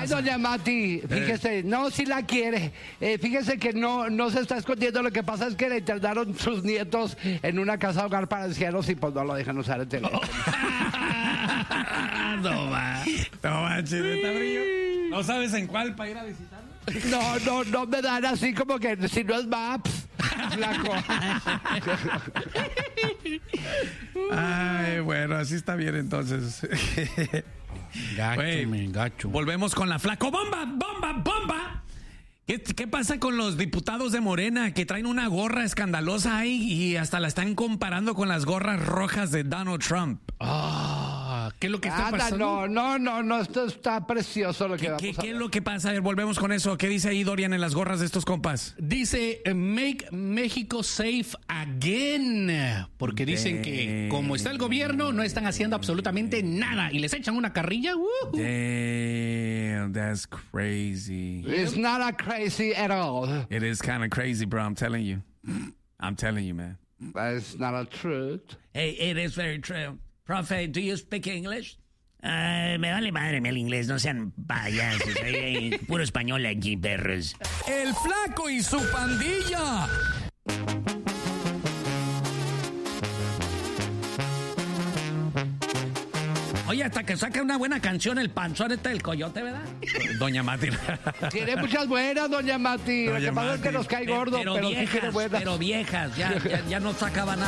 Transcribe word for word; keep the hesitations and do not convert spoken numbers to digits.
casa. doña Mati, fíjese, eh. no, si la quiere. Eh, fíjese que no, no se está escondiendo. Lo que pasa es que le internaron sus nietos en una casa hogar para ancianos y pues no lo dejan usar el teléfono. No va. No manches, ¿está brillo? ¿No sabes en cuál para ir a visitarlo? No, no, no me dan así como que si no es Maps, flaco. Ay, bueno, así está bien entonces. Gacho, Wey, me gacho. Volvemos con la flaco bomba, bomba, bomba. ¿Qué, ¿Qué pasa con los diputados de Morena que traen una gorra escandalosa ahí y hasta la están comparando con las gorras rojas de Donald Trump? Ah, ¿qué es lo que está Anda, pasando? no, no, no, no, esto está precioso lo que ¿Qué, vamos qué, a qué ver. es lo que pasa? A ver, volvemos con eso. ¿Qué dice ahí Dorian en las gorras de estos compas? Dice Make México Safe Again, porque dicen que como está el gobierno no están haciendo absolutamente nada y les echan una carrilla. ¡Uh! Damn, that's crazy. It's not a crazy at all. It is kind of crazy, bro. I'm telling you. I'm telling you, man. It's not a truth. Hey, it is very true. Profe, do you speak English? Uh, me vale madre el inglés, no sean payasos. Hay, hay puro español aquí, perros. El Flaco y su pandilla. Oye, hasta que saca una buena canción el panzón este del coyote, ¿verdad? Doña Mati. Tiene muchas buenas, doña Mati. Doña Lo que pasa es que Mati. nos cae gordo, pero, pero, viejas, sí tiene buenas. pero viejas, ya, ya, ya no sacaba nada.